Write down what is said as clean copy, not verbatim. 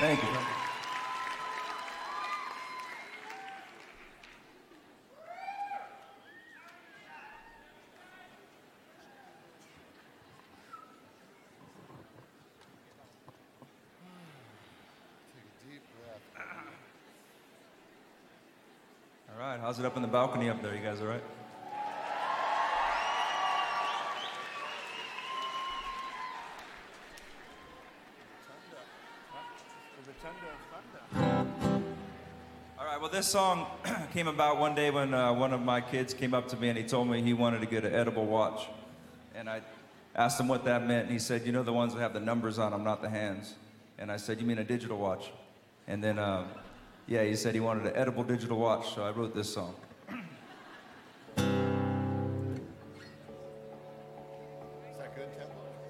Thank you. All right, how's it up in the balcony up there? You guys all right? All right, well, this song came about one day when one of my kids came up to me and he told me he wanted to get an edible watch. And I asked him what that meant, and he said, you know, the ones that have the numbers on them, not the hands. And I said, you mean a digital watch? And then, yeah, he said he wanted an edible digital watch, so I wrote this song. Is that good tempo?